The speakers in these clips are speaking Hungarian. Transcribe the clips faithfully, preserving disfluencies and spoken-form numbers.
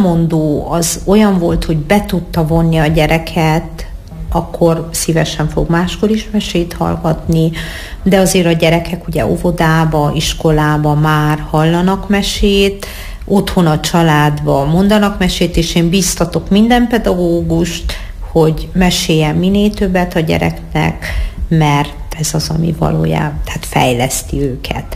mesemondó az olyan volt, hogy be tudta vonni a gyereket, akkor szívesen fog máskor is mesét hallgatni, de azért a gyerekek ugye óvodába, iskolába már hallanak mesét, otthon a családba mondanak mesét, és én biztatok minden pedagógust, hogy meséljen minél többet a gyereknek, mert ez az, ami valójában, tehát fejleszti őket.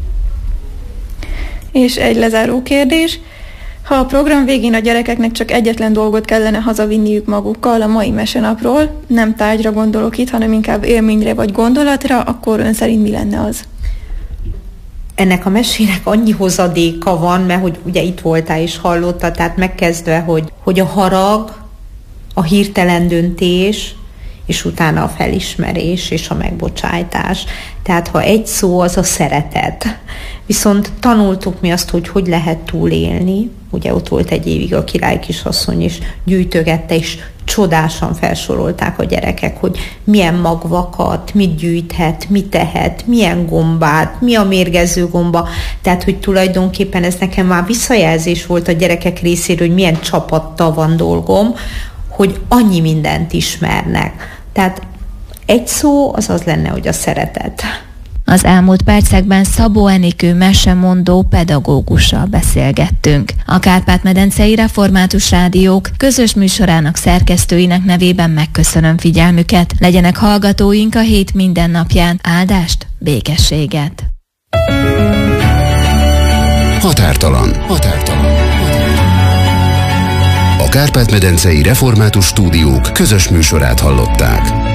És egy lezáró kérdés. Ha a program végén a gyerekeknek csak egyetlen dolgot kellene hazavinniük magukkal a mai mesenapról, nem tárgyra gondolok itt, hanem inkább élményre vagy gondolatra, akkor ön szerint mi lenne az? Ennek a mesének annyi hozadéka van, mert hogy ugye itt voltál és hallottad, tehát megkezdve, hogy, hogy a harag, a hirtelen döntés, és utána a felismerés és a megbocsájtás. Tehát ha egy szó, az a szeretet. Viszont tanultuk mi azt, hogy hogy lehet túlélni. Ugye ott volt egy évig a király kisasszony, és gyűjtögette, és csodásan felsorolták a gyerekek, hogy milyen magvakat, mit gyűjthet, mit tehet, milyen gombát, mi a mérgező gomba. Tehát, hogy tulajdonképpen ez nekem már visszajelzés volt a gyerekek részéről, hogy milyen csapattal van dolgom, hogy annyi mindent ismernek. Tehát egy szó az az lenne, hogy a szeretet. Az elmúlt percekben Szabó Enikő mesemondó pedagógussal beszélgettünk. A Kárpát-medencei Református Rádiók közös műsorának szerkesztőinek nevében megköszönöm figyelmüket. Legyenek hallgatóink a hét minden napján. Áldást, békességet! Határtalan. Határtalan. A Kárpát-medencei Református Stúdiók közös műsorát hallották.